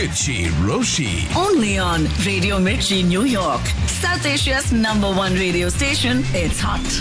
Mirchi Roshi. Only on Radio Mirchi, New York. South Asia's #1 radio station. It's hot.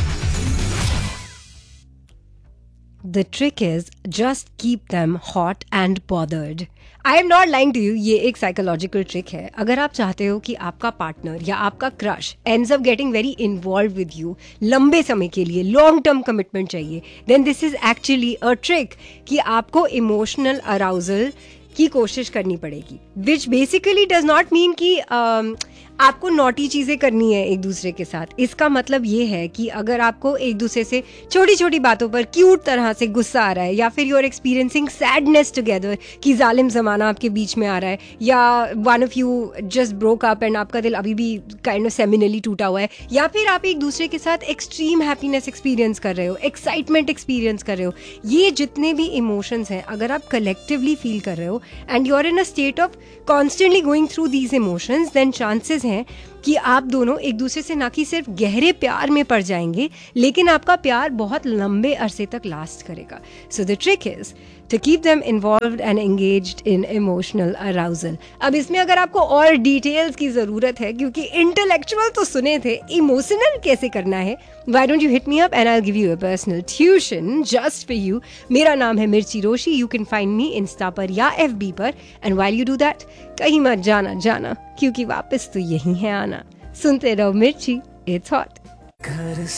The trick is just keep them hot and bothered. I am not lying to you. ये एक psychological trick है. अगर आप चाहते हो कि आपका partner या आपका crush ends up getting very involved with you लंबे समय के लिए long term commitment चाहिए, then this is actually a trick कि आपको emotional arousal की कोशिश करनी पड़ेगी, which basically does not mean कि आपको नॉटी चीज़ें करनी है एक दूसरे के साथ. इसका मतलब ये है कि अगर आपको एक दूसरे से छोटी छोटी बातों पर क्यूट तरह से गुस्सा आ रहा है, या फिर you are experiencing sadness together कि जालिम ज़माना आपके बीच में आ रहा है, या one of you just broke up and आपका दिल अभी भी काइंड ऑफ सेमिनली टूटा हुआ है, या फिर आप एक दूसरे के साथ एक्सट्रीम हैप्पीनेस एक्सपीरियंस कर रहे हो, एक्साइटमेंट एक्सपीरियंस कर रहे हो, ये जितने भी इमोशंस हैं अगर आप कलेक्टिवली फील कर रहे हो and you are in a state of constantly going through these emotions, then chances हैं कि आप दोनों एक दूसरे से ना कि सिर्फ गहरे प्यार में पड़ जाएंगे, लेकिन आपका प्यार बहुत लंबे अरसे तक लास्ट करेगा. So the trick is to keep them involved and engaged in emotional arousal. अब इसमें अगर आपको और डिटेल्स की ज़रूरत है, क्योंकि इंटेलेक्चुअल तो सुने थे, इमोशनल कैसे करना है, why don't you hit me up and I'll give you a personal tuition just for you. मेरा नाम है मिर्ची रोशी. You can find me Insta पर या FB पर. And while you do that, कहीं मत जाना क्योंकि वापस तो यही है आना. सुनते रहो मिर्ची, it's hot. घर